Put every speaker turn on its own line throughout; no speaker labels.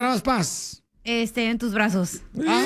encontrabas paz?
En tus brazos.
¡Ay,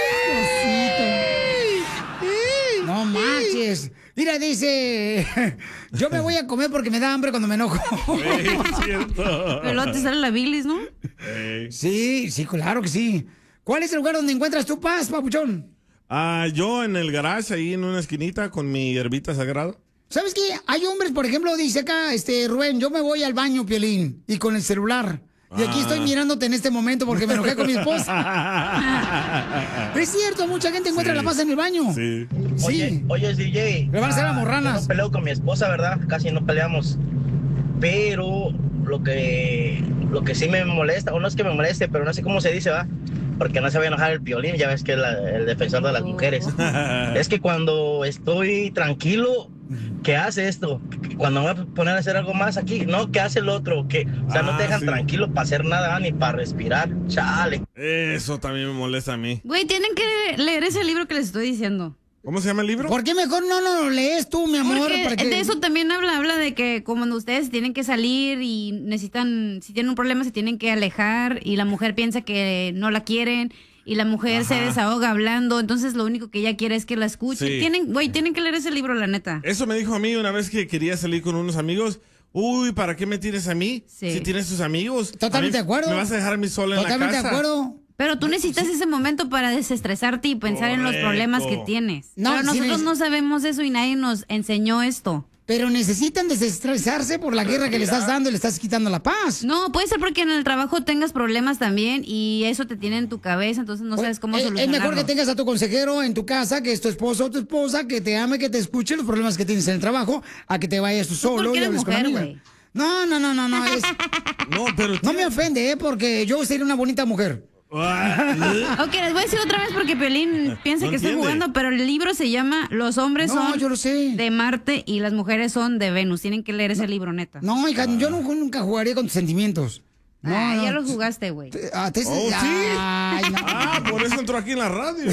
cosito! No manches. Mira, dice, yo me voy a comer porque me da hambre cuando me enojo.
Es cierto.
Pero luego te sale la bilis, ¿no?
Sí, claro que sí. ¿Cuál es el lugar donde encuentras tu paz, papuchón?
Yo en el garage, ahí en una esquinita, con mi herbita sagrada.
¿Sabes qué? Hay hombres, por ejemplo, dice acá, Rubén, yo me voy al baño, Piolín, y con el celular. Y aquí estoy mirándote en este momento porque me enojé con mi esposa. Pero es cierto, mucha gente encuentra la paz en el baño.
Sí.
Oye, DJ.
Le van a hacer las morranas.
Yo no peleo con mi esposa, ¿verdad? Casi no peleamos. Pero lo que sí me molesta, o no es que me moleste, pero no sé cómo se dice, ¿va? Porque no se va a enojar el Piolín, ya ves que es el defensor de las mujeres. Es que cuando estoy tranquilo, ¿qué hace esto? Cuando me voy a poner a hacer algo más aquí, no, ¿qué hace el otro? O sea, no te dejan tranquilo para hacer nada, ni para respirar. Chale.
Eso también me molesta a mí.
Güey, tienen que leer ese libro que les estoy diciendo.
¿Cómo se llama el libro?
¿Por qué mejor no lo lees tú, mi amor?
Porque de eso también habla de que cuando ustedes tienen que salir y necesitan, si tienen un problema se tienen que alejar y la mujer piensa que no la quieren y la mujer se desahoga hablando, entonces lo único que ella quiere es que la escuche.
Sí.
Tienen que leer ese libro, la neta.
Eso me dijo a mí una vez que quería salir con unos amigos. Uy, ¿para qué me tienes a mí?
Sí.
Si tienes tus amigos.
Totalmente de acuerdo.
Me vas a dejar a mí sola en la casa.
Totalmente de acuerdo.
Pero tú necesitas ese momento para desestresarte y pensar en los problemas que tienes.
No,
pero nosotros
sí
no sabemos eso y nadie nos enseñó esto.
Pero necesitan desestresarse por la guerra que le estás dando y le estás quitando la paz.
No, puede ser porque en el trabajo tengas problemas también y eso te tiene en tu cabeza, entonces no sabes cómo solucionarlo.
Es mejor que tengas a tu consejero en tu casa, que es tu esposo o tu esposa, que te ame, que te escuche los problemas que tienes en el trabajo, a que te vayas tú solo
¿Por qué
y hables
eres
con
mujer,
amiga.
güey?
No. No me ofende, porque yo sería una bonita mujer.
Ok, les voy a decir otra vez porque Piolín piensa que estoy jugando, pero el libro se llama Los hombres son
yo lo sé.
de Marte y las mujeres son de Venus. Tienen que leer ese libro, neta.
No, hija, yo nunca jugaría con tus sentimientos. No,
ya los jugaste, güey.
¿Sí?
Ay, no.
Por eso entró aquí en la radio.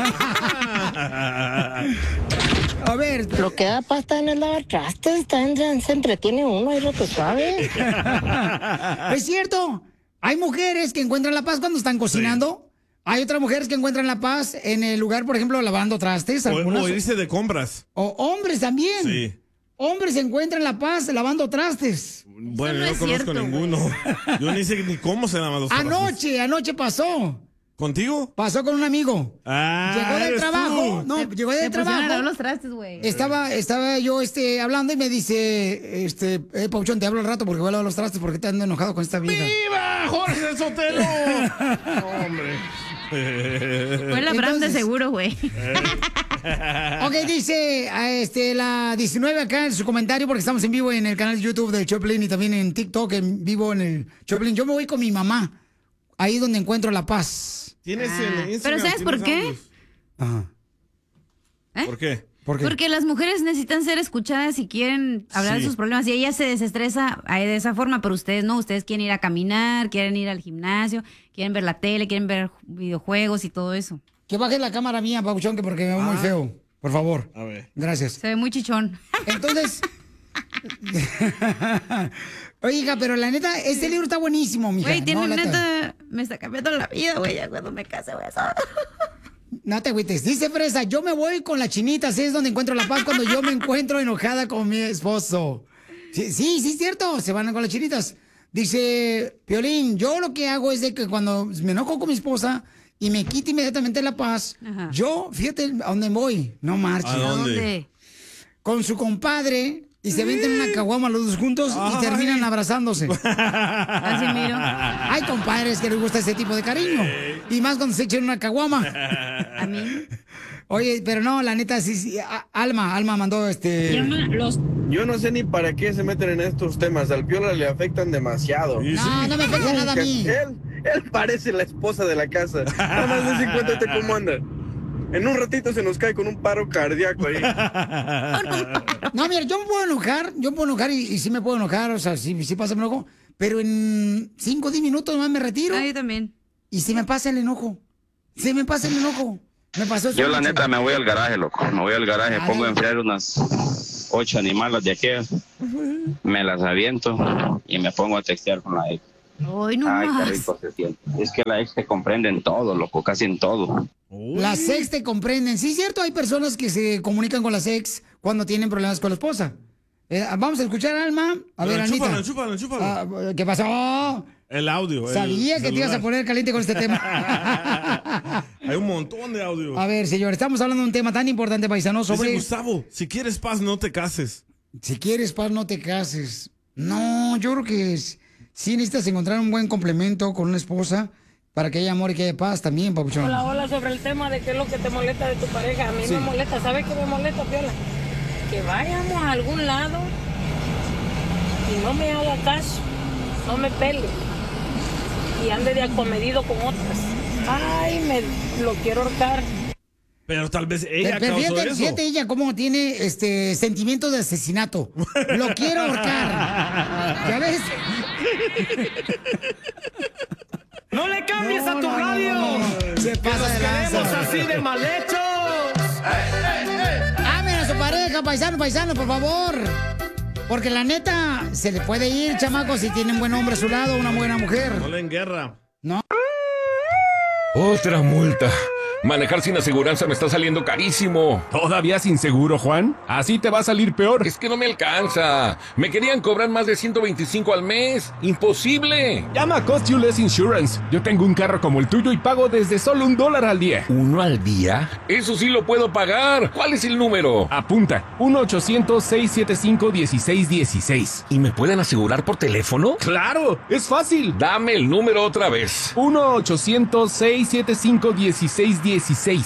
A ver.
Lo que da pasta en el lavatrastes, se entretiene uno y lo que sabe.
Es cierto. Hay mujeres que encuentran la paz cuando están cocinando. Sí. Hay otras mujeres que encuentran la paz en el lugar, por ejemplo, lavando trastes.
O irse de compras.
O hombres también.
Sí.
Hombres encuentran la paz lavando trastes.
Bueno, yo no conozco ninguno. Yo ni sé ni cómo se lavan los trastes.
Anoche pasó.
¿Contigo?
Pasó con un amigo. Llegó del trabajo.
Tú.
No, llegó del trabajo.
A lavar los trastes, güey.
Estaba yo hablando y me dice, Pauchón, te hablo al rato porque voy a lavar los trastes porque te ando enojado con esta vieja.
¡Viva Jorge Sotelo! Hombre.
Fue la Bram de seguro, güey.
Ok, dice la 19 acá en su comentario, porque estamos en vivo en el canal de YouTube de Choplin y también en TikTok en vivo en el Choplin. Yo me voy con mi mamá, ahí donde encuentro la paz.
¿Tienes el Instagram?
Pero ¿sabes por qué?
Ajá.
¿Por qué?
Porque las mujeres necesitan ser escuchadas y quieren hablar de sus problemas y ella se desestresa de esa forma, pero ustedes no, ustedes quieren ir a caminar, quieren ir al gimnasio, quieren ver la tele, quieren ver videojuegos y todo eso.
Que baje la cámara mía, Pauchón, que porque me veo muy feo. Por favor.
A ver.
Gracias.
Se ve muy chichón.
Entonces... Oiga, pero la neta, este libro está buenísimo, mija.
Güey, neta, me está cambiando la vida, güey, ya cuando me case, güey.
No te agüites. Dice Fresa, yo me voy con la chinita, así es donde encuentro la paz cuando yo me encuentro enojada con mi esposo. Sí, es cierto, se van con las chinitas. Dice Piolín, yo lo que hago es de que cuando me enojo con mi esposa y me quita inmediatamente la paz, yo, fíjate a dónde voy, no marches.
¿A dónde?
Con su compadre... Y se venden una caguama los dos juntos y terminan abrazándose.
Así miro.
Hay compadres que les gusta ese tipo de cariño. Y más cuando se echan una caguama.
A mí.
Oye, pero no, la neta, sí. Alma mandó
Yo no sé ni para qué se meten en estos temas. Al Piola le afectan demasiado.
No me afecta nada a mí.
Él parece la esposa de la casa. Nada más de 50 cómo anda. En un ratito se nos cae con un paro cardíaco ahí.
No, mira, yo me puedo enojar y sí me puedo enojar, o sea, sí pasa el enojo, pero en 5 o 10 minutos más me retiro.
Yo también.
Y se me pasa el enojo. Me pasó eso.
Yo la neta me voy al garaje, loco. Me voy al garaje, pongo a enfriar unas 8 animalas de aquellas, me las aviento y me pongo a textear con la ex.
Hoy no
Ay,
más.
qué rico se siente. Es que la ex te comprende en todo, loco, casi en todo.
Las ex te comprenden. Sí, es cierto, hay personas que se comunican con las ex cuando tienen problemas con la esposa. Vamos a escuchar a Alma. A ver, Anita.
Enchúfalo.
¿Qué pasó?
El audio.
Sabía que te ibas a poner caliente con este tema.
Hay un montón de audio.
A ver, señor, estamos hablando de un tema tan importante, paisano, sobre...
Dice Gustavo, si quieres paz, no te cases.
Si quieres paz, no te cases. No, yo creo que sí necesitas encontrar un buen complemento con una esposa para que haya amor y que haya paz también, papuchón.
Hola, sobre el tema de qué es lo que te molesta de tu pareja. A mí me molesta, ¿sabes qué me molesta, Piola? Que vayamos a algún lado y no me haga caso, no me pele y ande de acomedido con otras. Ay, lo quiero ahorcar.
Pero tal vez ella
Pero
causó eso.
fíjate ella cómo tiene sentimientos de asesinato. Lo quiero ahorcar. ¿Ya ves?
¡No le cambies a tu radio!
Se pasa de lanza.
¡Queremos así de mal hechos!
Amen a su pareja, paisano, por favor. Porque la neta, se le puede ir, chamacos, si tienen buen hombre a su lado, una buena mujer.
No le en guerra.
No.
Otra multa. Manejar sin aseguranza me está saliendo carísimo.
¿Todavía sin seguro, Juan? Así te va a salir peor.
Es que no me alcanza. Me querían cobrar más de 125 al mes. ¡Imposible!
Llama a Cost You Less Insurance. Yo tengo un carro como el tuyo y pago desde solo $1 al día.
¿1 al día? Eso sí lo puedo pagar. ¿Cuál es el número?
Apunta. 1-800-675-1616.
¿Y me pueden asegurar por teléfono?
¡Claro! ¡Es fácil!
Dame el número otra vez.
1-800-675-1616.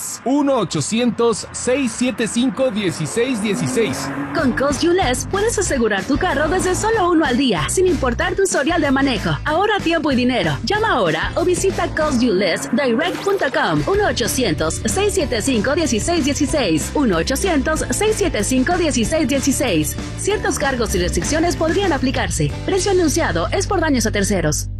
1-800-675-1616.
Con Cost You Less puedes asegurar tu carro desde solo $1 al día, sin importar tu historial de manejo. Ahorra tiempo y dinero. Llama ahora o visita costyouLessDirect.com. 1-800-675-1616. 1-800-675-1616. Ciertos cargos y restricciones podrían aplicarse. Precio anunciado es por daños a terceros.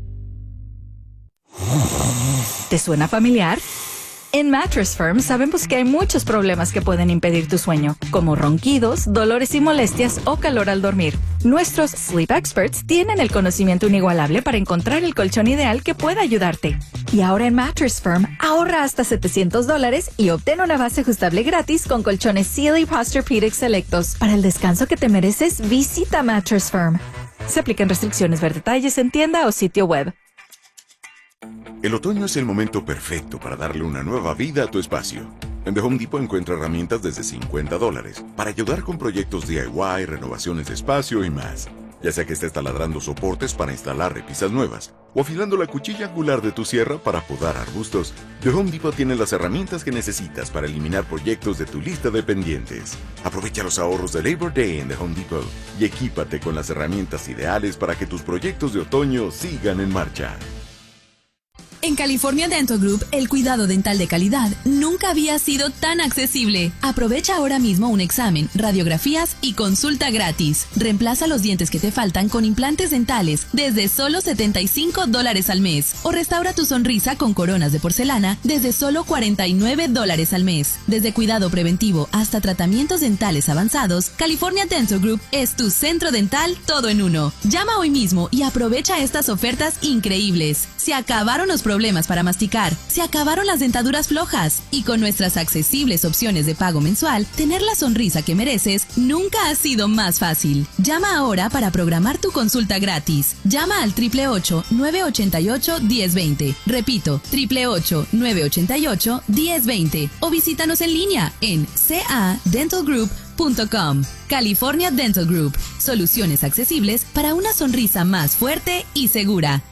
¿Te suena familiar? En Mattress Firm sabemos que hay muchos problemas que pueden impedir tu sueño, como ronquidos, dolores y molestias o calor al dormir. Nuestros Sleep Experts tienen el conocimiento inigualable para encontrar el colchón ideal que pueda ayudarte. Y ahora en Mattress Firm, ahorra hasta $700 y obtén una base ajustable gratis con colchones Sealy Posturepedic selectos. Para el descanso que te mereces, visita Mattress Firm. Se aplican restricciones. Ver detalles en tienda o sitio web.
El otoño es el momento perfecto para darle una nueva vida a tu espacio. En The Home Depot encuentra herramientas desde $50 para ayudar con proyectos DIY, renovaciones de espacio y más. Ya sea que estés taladrando soportes para instalar repisas nuevas o afilando la cuchilla angular de tu sierra para podar arbustos, The Home Depot tiene las herramientas que necesitas para eliminar proyectos de tu lista de pendientes. Aprovecha los ahorros de Labor Day en The Home Depot y equípate con las herramientas ideales para que tus proyectos de otoño sigan en marcha.
En California Dental Group, el cuidado dental de calidad nunca había sido tan accesible. Aprovecha ahora mismo un examen, radiografías y consulta gratis. Reemplaza los dientes que te faltan con implantes dentales desde solo $75 al mes. O restaura tu sonrisa con coronas de porcelana desde solo $49 al mes. Desde cuidado preventivo hasta tratamientos dentales avanzados, California Dental Group es tu centro dental todo en uno. Llama hoy mismo y aprovecha estas ofertas increíbles. Se acabaron los problemas para masticar, se acabaron las dentaduras flojas y con nuestras accesibles opciones de pago mensual, tener la sonrisa que mereces nunca ha sido más fácil. Llama ahora para programar tu consulta gratis. Llama al 888-988-1020. Repito, 888-988-1020 o visítanos en línea en cadentalgroup.com. California Dental Group. Soluciones accesibles para una sonrisa más fuerte y segura.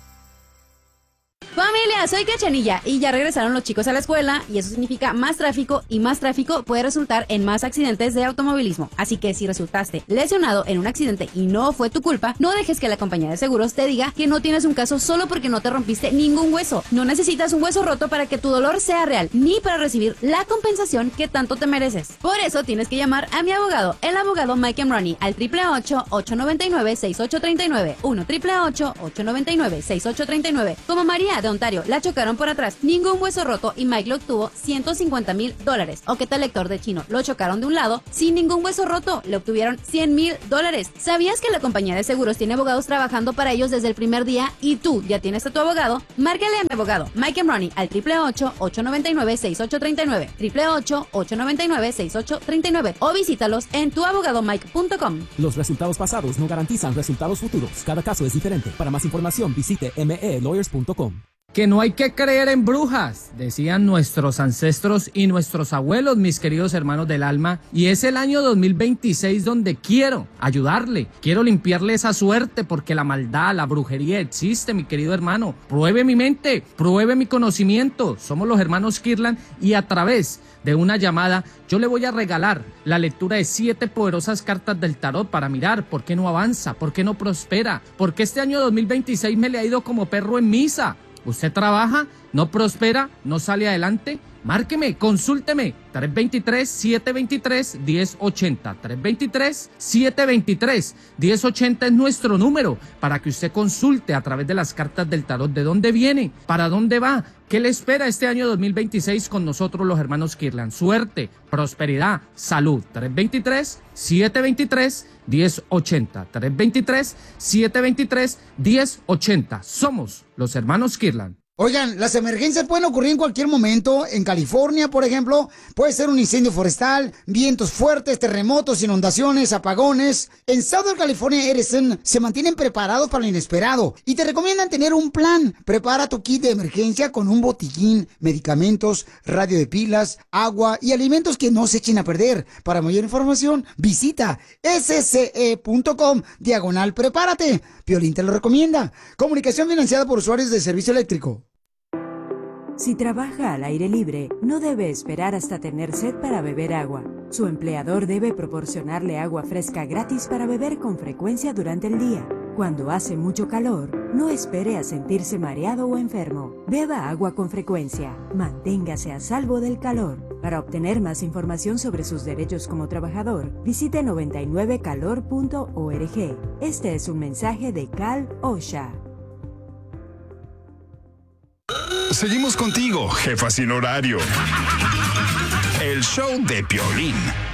Familia, soy Cachanilla y ya regresaron los chicos a la escuela y eso significa más tráfico y más tráfico puede resultar en más accidentes de automovilismo. Así que si resultaste lesionado en un accidente y no fue tu culpa, no dejes que la compañía de seguros te diga que no tienes un caso solo porque no te rompiste ningún hueso. No necesitas un hueso roto para que tu dolor sea real ni para recibir la compensación que tanto te mereces. Por eso tienes que llamar a mi abogado, el abogado Mike Ronnie, al 888-899-6839, 1-888-899-6839. Como María de de Ontario la chocaron por atrás, ningún hueso roto y Mike le obtuvo $150,000. ¿O qué tal Héctor de Chino? Lo chocaron de un lado sin ningún hueso roto, le obtuvieron $100,000. ¿Sabías que la compañía de seguros tiene abogados trabajando para ellos desde el primer día y tú ya tienes a tu abogado? Márcale a mi abogado Mike and Ronnie al 888-899-6839, 888-899-6839 o visítalos en tuabogadomike.com.
Los resultados pasados no garantizan resultados futuros. Cada caso es diferente. Para más información visite melawyers.com.
Que no hay que creer en brujas, decían nuestros ancestros y nuestros abuelos, mis queridos hermanos del alma, y es el año 2026 donde quiero ayudarle, quiero limpiarle esa suerte porque la maldad, la brujería existe, mi querido hermano. Pruebe mi mente, pruebe mi conocimiento, somos los hermanos Kirlan y a través de una llamada yo le voy a regalar la lectura de 7 poderosas cartas del tarot para mirar por qué no avanza, por qué no prospera, por qué este año 2026 me le ha ido como perro en misa. ¿Usted trabaja, no prospera, no sale adelante? Márqueme, consúlteme, 323-723-1080, 323-723-1080 es nuestro número para que usted consulte a través de las cartas del tarot de dónde viene, para dónde va, qué le espera este año 2026 con nosotros los hermanos Kirlan. Suerte, prosperidad, salud, 323-723-1080, 323-723-1080, somos los hermanos Kirlan.
Oigan, las emergencias pueden ocurrir en cualquier momento. En California, por ejemplo, puede ser un incendio forestal, vientos fuertes, terremotos, inundaciones, apagones. En Southern California Edison se mantienen preparados para lo inesperado y te recomiendan tener un plan. Prepara tu kit de emergencia con un botiquín, medicamentos, radio de pilas, agua y alimentos que no se echen a perder. Para mayor información, visita sce.com/prepárate. Piolín te lo recomienda. Comunicación financiada por usuarios de servicio eléctrico.
Si trabaja al aire libre, no debe esperar hasta tener sed para beber agua. Su empleador debe proporcionarle agua fresca gratis para beber con frecuencia durante el día. Cuando hace mucho calor, no espere a sentirse mareado o enfermo. Beba agua con frecuencia. Manténgase a salvo del calor. Para obtener más información sobre sus derechos como trabajador, visite 99calor.org. Este es un mensaje de Cal OSHA.
Seguimos contigo, jefa sin horario. El show de Piolín.